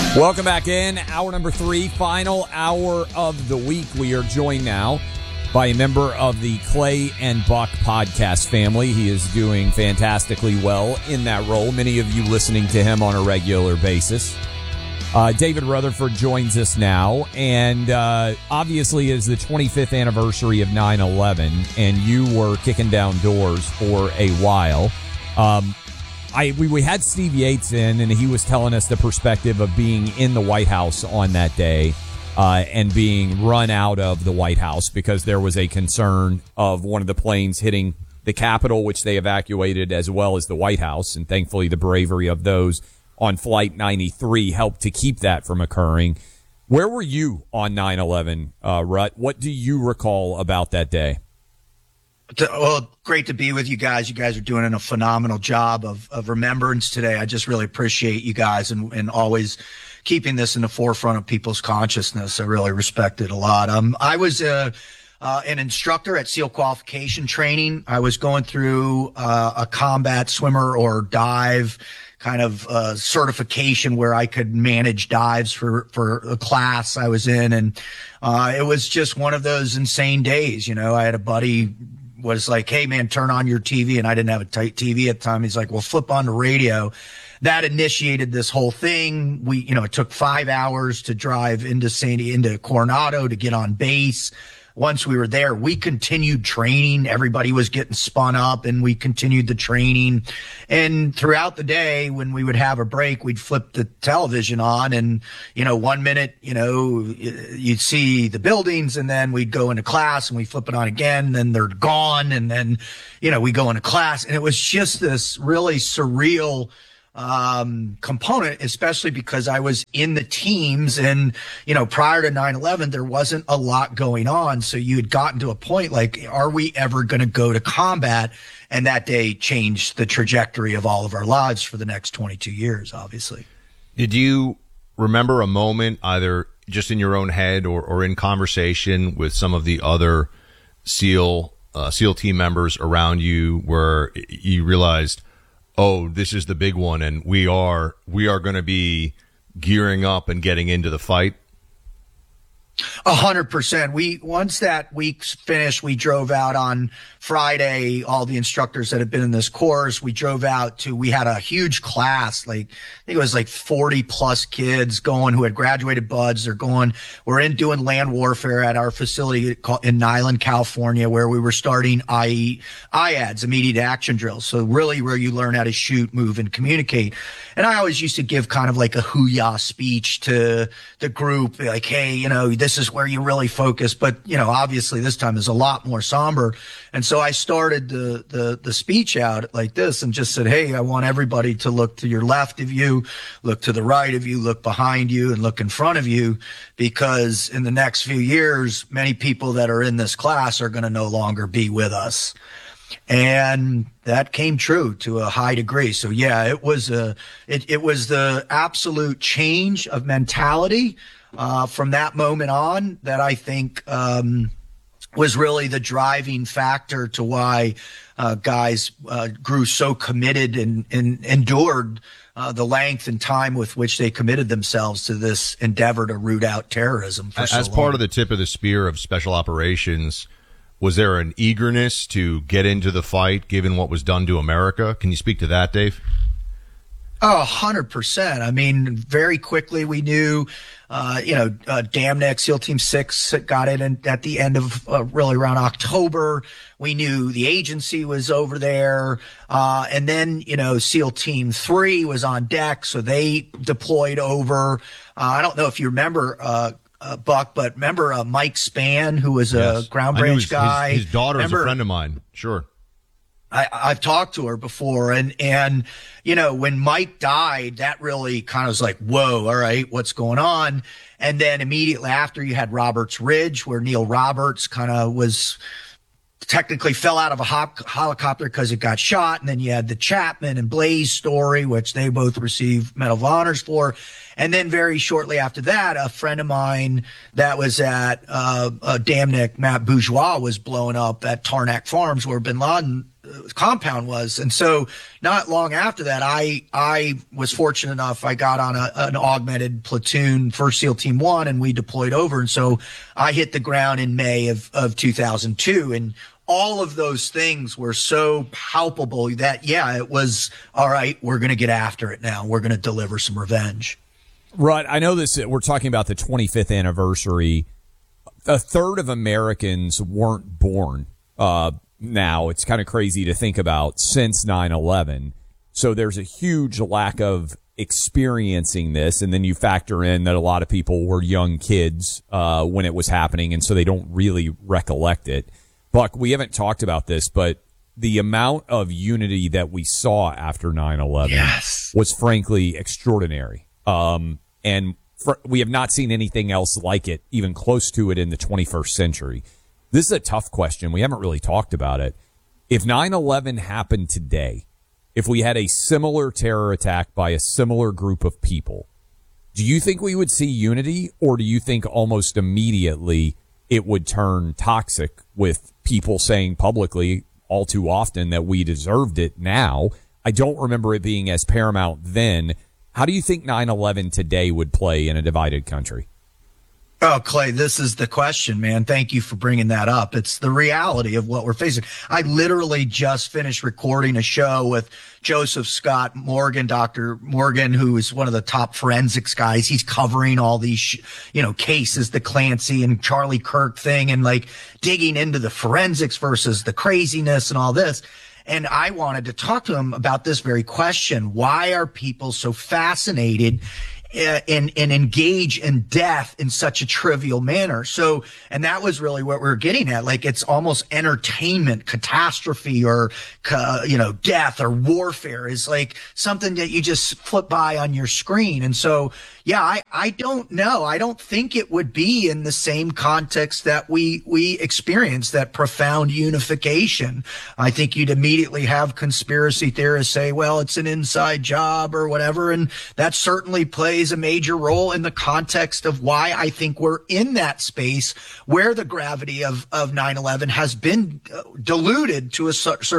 Welcome back in. Hour number 3, final hour of the week. We are joined now by a member of the Clay and Buck podcast family. He is doing fantastically well in that role. Many of you listening to him on a regular basis. David Rutherford joins us now, and obviously is the 25th anniversary of 9/11, and you were kicking down doors for a while. We had Steve Yates in, and he was telling us the perspective of being in the White House on that day and being run out of the White House because there was a concern of one of the planes hitting the Capitol, which they evacuated, as well as the White House. And thankfully, the bravery of those on Flight 93 helped to keep that from occurring. Where were you on 9/11, Rut? What do you recall about that day? Well, great to be with you guys. You guys are doing a phenomenal job of remembrance today. I just really appreciate you guys and always keeping this in the forefront of people's consciousness. I really respect it a lot. I was an instructor at SEAL qualification training. I was going through a combat swimmer or dive kind of certification where I could manage dives for a class I was in. And it was just one of those insane days. You know, I had a buddy was like, hey, man, turn on your TV. And I didn't have a tight TV at the time. He's like, well, flip on the radio. That initiated this whole thing. It took 5 hours to drive into Coronado to get on base. Once we were there, we continued training. Everybody was getting spun up and we continued the training. And throughout the day, when we would have a break, we'd flip the television on and, 1 minute, you'd see the buildings and then we'd go into class and we flip it on again. And then they're gone. And then, we go into class and it was just this really surreal component, especially because I was in the teams and, prior to 9/11, there wasn't a lot going on. So you had gotten to a point like, are we ever going to go to combat? And that day changed the trajectory of all of our lives for the next 22 years, obviously. Did you remember a moment either just in your own head or in conversation with some of the other SEAL team members around you where you realized, oh, this is the big one, and we are going to be gearing up and getting into the fight? 100%. Once that week's finished, we drove out on Friday. All the instructors that had been in this course, we drove out we had a huge class. I think it was 40 plus kids going who had graduated buds. We're doing land warfare at our facility in Niland, California, where we were starting IADs, immediate action drills. So really where you learn how to shoot, move, and communicate. And I always used to give kind of like a hoo-yah speech to the group, like, hey, this is where you really focus. But, obviously this time is a lot more somber. And so I started the speech out like this and just said, hey, I want everybody to look to your left of you, look to the right of you, look behind you, and look in front of you, because in the next few years, many people that are in this class are going to no longer be with us. And that came true to a high degree. So yeah, it was the absolute change of mentality from that moment on that I think was really the driving factor to why guys grew so committed and endured the length and time with which they committed themselves to this endeavor to root out terrorism for so long. As part of the tip of the spear of special operations, was there an eagerness to get into the fight given what was done to America? Can you speak to that, Dave? Oh, 100%. I mean, very quickly we knew, Damneck, SEAL Team 6 got in at the end of really around October. We knew the agency was over there. And then, SEAL Team 3 was on deck. So they deployed over. I don't know if you remember, Buck, but remember Mike Spann, who was a Ground Branch guy? His daughter is a friend of mine. Sure. I've talked to her before, and when Mike died, that really kind of was like, whoa, all right, what's going on? And then immediately after, you had Roberts Ridge, where Neil Roberts kind of was technically fell out of a helicopter because it got shot. And then you had the Chapman and Blaze story, which they both received Medal of Honors for. And then very shortly after that, a friend of mine that was at Damneck, Matt Bourgeois, was blown up at Tarnack Farms, where bin Laden compound was. And so not long after that, I was fortunate enough, I got on an augmented platoon for SEAL Team 1 and we deployed over. And so I hit the ground in May of 2002. And all of those things were so palpable that, yeah, it was, all right, we're going to get after it now. We're going to deliver some revenge. Right. I know this, we're talking about the 25th anniversary. A third of Americans weren't born. Now it's kind of crazy to think about since 9/11. So there's a huge lack of experiencing this. And then you factor in that a lot of people were young kids, when it was happening. And so they don't really recollect it. Buck, we haven't talked about this, but the amount of unity that we saw after 9/11 was frankly extraordinary. We have not seen anything else like it, even close to it in the 21st century. This is a tough question. We haven't really talked about it. If 9/11 happened today, if we had a similar terror attack by a similar group of people, do you think we would see unity, or do you think almost immediately it would turn toxic with people saying publicly all too often that we deserved it now? I don't remember it being as paramount then. How do you think 9/11 today would play in a divided country? Oh, Clay, this is the question, man. Thank you for bringing that up. It's the reality of what we're facing. I literally just finished recording a show with Joseph Scott Morgan, Dr. Morgan, who is one of the top forensics guys. He's covering all these, cases, the Clancy and Charlie Kirk thing, and like digging into the forensics versus the craziness and all this. And I wanted to talk to him about this very question. Why are people so fascinated and engage in death in such a trivial manner? So, and that was really what we're getting at. Like, it's almost entertainment, catastrophe, or, death or warfare is like something that you just flip by on your screen. And so, yeah, I don't know. I don't think it would be in the same context that we experienced, that profound unification. I think you'd immediately have conspiracy theorists say, well, it's an inside job or whatever. And that certainly plays a major role in the context of why I think we're in that space where the gravity of 9/11 has been diluted to a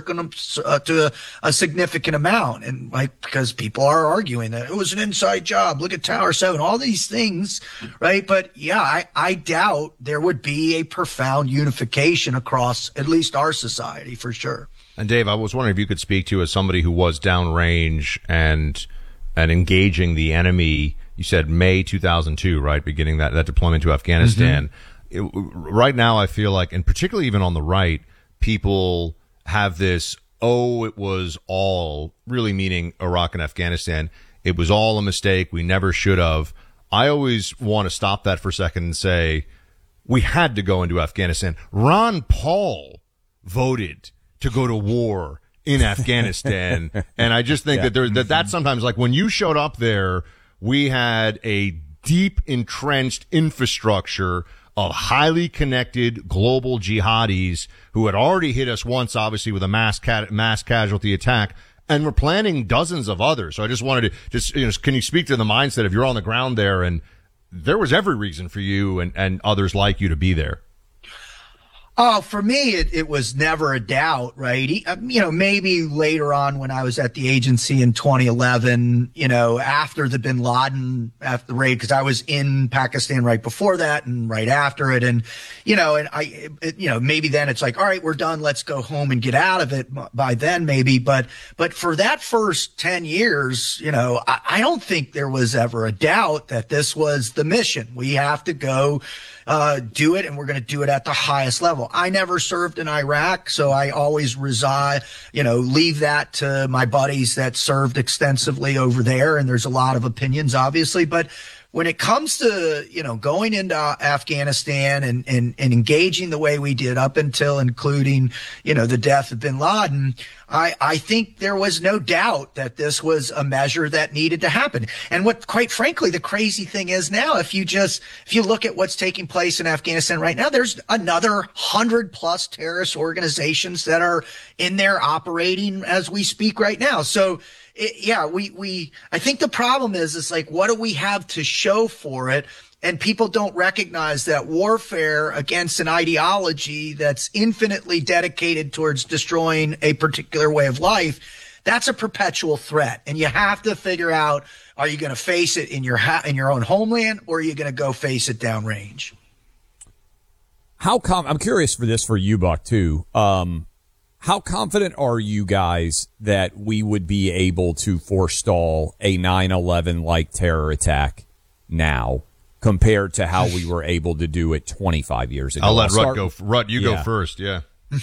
significant amount. And because people are arguing that it was an inside job. Look at Tower 7, all these things, right? But yeah, I doubt there would be a profound unification across at least our society for sure. And Dave, I was wondering if you could speak to, as somebody who was downrange and engaging the enemy. You said May 2002, right? Beginning that deployment to Afghanistan. Right now, I feel like, and particularly even on the right, people have this, it was all, really meaning Iraq and Afghanistan. It was all a mistake. We never should have. I always want to stop that for a second and say, we had to go into Afghanistan. Ron Paul voted to go to war in Afghanistan. And I just think that sometimes, like, when you showed up there, we had a deep entrenched infrastructure of highly connected global jihadis who had already hit us once, obviously, with a mass casualty attack, and we're planning dozens of others. So I just wanted to can you speak to the mindset of you're on the ground there, and there was every reason for you and others like you to be there? Oh, for me, it was never a doubt, right? Maybe later on when I was at the agency in 2011, after the bin Laden, after the raid, because I was in Pakistan right before that and right after it. And, maybe then it's like, all right, we're done. Let's go home and get out of it by then, maybe. But for that first 10 years, I don't think there was ever a doubt that this was the mission. We have to go do it, and we're going to do it at the highest level. I never served in Iraq, so I always leave that to my buddies that served extensively over there, and there's a lot of opinions, obviously. But when it comes to, going into Afghanistan and engaging the way we did up until including, the death of bin Laden, I think there was no doubt that this was a measure that needed to happen. And what, quite frankly, the crazy thing is now, if you look at what's taking place in Afghanistan right now, there's another 100+ terrorist organizations that are in there operating as we speak right now. So, I think the problem is like, what do we have to show for it? And people don't recognize that warfare against an ideology that's infinitely dedicated towards destroying a particular way of life, that's a perpetual threat. And you have to figure out, are you going to face it in your own homeland, or are you going to go face it downrange? I'm curious for this for you, Buck, too. How confident are you guys that we would be able to forestall a 9/11 like terror attack now compared to how we were able to do it 25 years ago? I'll let Rut go. Rut, you go first. Yeah.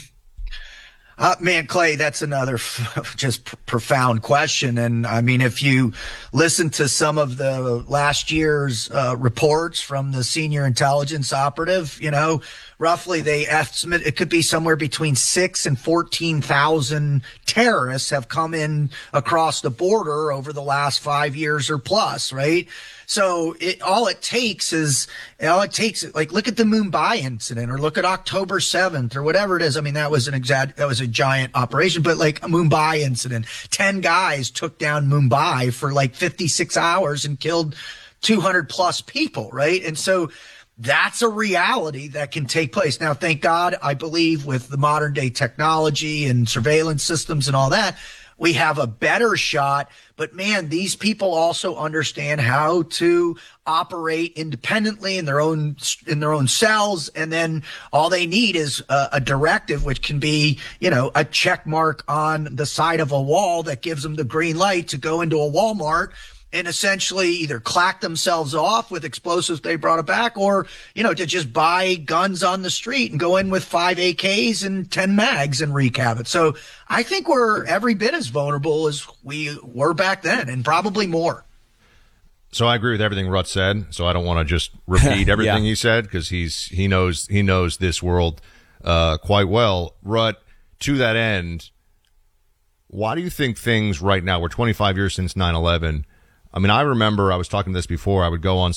Man, Clay, that's another just profound question. And I mean, if you listen to some of the last year's reports from the senior intelligence operative, roughly they estimate it could be somewhere between 6,000 and 14,000 terrorists have come in across the border over the last 5 years or plus, right? So all it takes, like, look at the Mumbai incident, or look at October 7th, or whatever it is. I mean, that was a giant operation, but like a Mumbai incident, 10 guys took down Mumbai for like 56 hours and killed 200 plus people, right? And so that's a reality that can take place. Now, thank God, I believe with the modern day technology and surveillance systems and all that, we have a better shot. But man, these people also understand how to operate independently in their own cells. And then all they need is a directive, which can be, a check mark on the side of a wall that gives them the green light to go into a Walmart and essentially either clack themselves off with explosives they brought it back, or, to just buy guns on the street and go in with 5 AKs and 10 mags and wreak havoc. So I think we're every bit as vulnerable as we were back then, and probably more. So I agree with everything Rut said. So I don't want to just repeat everything he said, because he knows this world quite well. Rut, to that end, why do you think things right now, we're 25 years since 9/11, I mean, I remember, I was talking this before, I would go on